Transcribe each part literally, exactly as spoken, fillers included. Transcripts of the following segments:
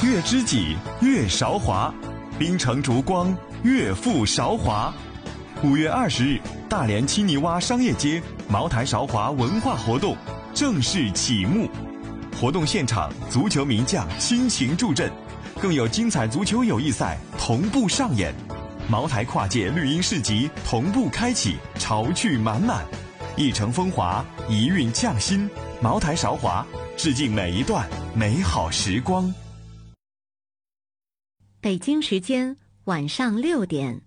越知己越韶华，滨城烛光越富韶华。五月二十日，大连七泥洼商业街茅台韶华文化活动正式启幕。活动现场，足球名将倾情助阵，更有精彩足球友谊赛同步上演。茅台跨界绿茵市集同步开启，潮趣满满，一城风华，一韵匠心。茅台韶华，致敬每一段美好时光。 北京时间晚上六点。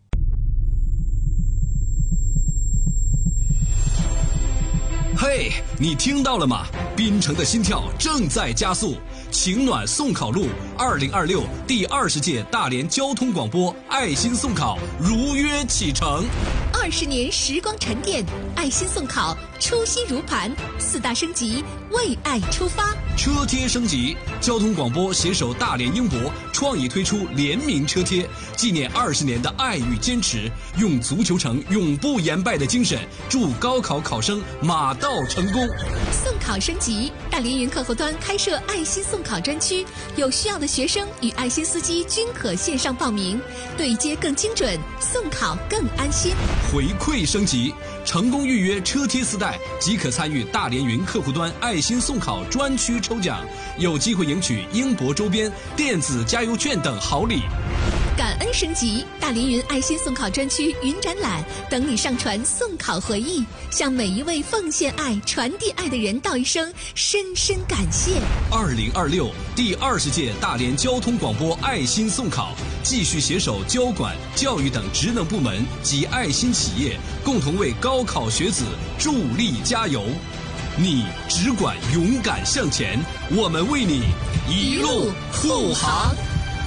嘿，你听到了吗？滨城的心跳正在加速，情暖送考路二零二六第二十届大连交通广播爱心送考如约启程。 二十年时光沉淀，爱心送考初心如磐，四大升级，为爱出发。 车贴升级，交通广播携手大连英博创意推出联名车贴，纪念二十年的爱与坚持，用足球城永不言败的精神，祝高考考生马到成功。 送考升级，大连云客户端开设爱心送考专区，有需要的学生与爱心司机均可线上报名，对接更精准，送考更安心。 回馈升级，成功预约车贴四袋即可参与大连云客户端爱心送考专区抽奖，有机会赢取英博周边、电子加油券等好礼。 感恩升级，大连云爱心送考专区云展览等你上传送考回忆，向每一位奉献爱、传递爱的人道一声深深感谢。 二零二六第二十届大连交通广播爱心送考，继续携手交管、教育等职能部门及爱心企业，共同为高考学子助力加油。你只管勇敢向前，我们为你一路护航。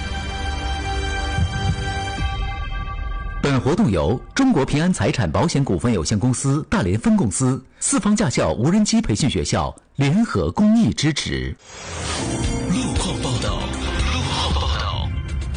本活动由中国平安财产保险股份有限公司大连分公司、四方驾校无人机培训学校联合公益支持。 路况报道，路况报道。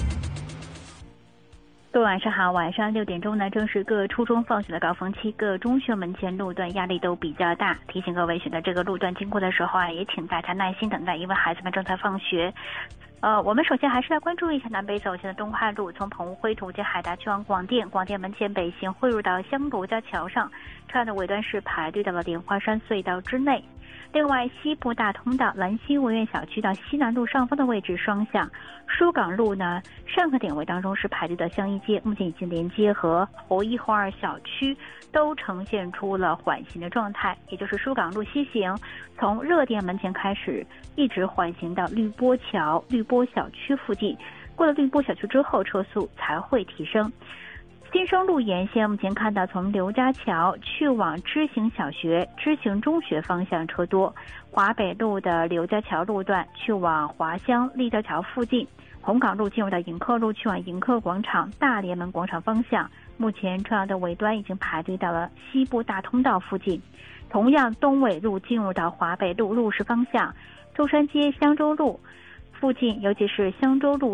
各位晚上好，晚上六点钟呢，正是各初中放学的高峰期，各中学门前路段压力都比较大。提醒各位选择这个路段经过的时候啊，也请大家耐心等待，因为孩子们正在放学。呃，我们首先还是来关注一下南北走线的东汉路，从澎湖灰土街海达去往广电，广电门前北行汇入到香罗家桥上，车辆的尾端是排队到了莲花山隧道之内。另外，西部大通道兰心文苑小区到西南路上方的位置双向，疏港路呢上个点位当中是排队的相一街，目前已经连接和侯一侯二小区都呈现出了缓行的状态，也就是疏港路西行，从热店门前开始一直缓行到绿波桥、绿波小区附近，过了绿波小区之后车速才会提升。新生路沿线目前看到从刘家桥去往知行小学、知行中学方向车多，华北路的刘家桥路段去往华乡立交桥附近，红港路进入到迎客路去往迎客广场、大连门广场方向，目前车辆的尾端已经排队到了西部大通道附近。同样，东纬路进入到华北路路市方向，舟山街香洲路附近，尤其是香洲路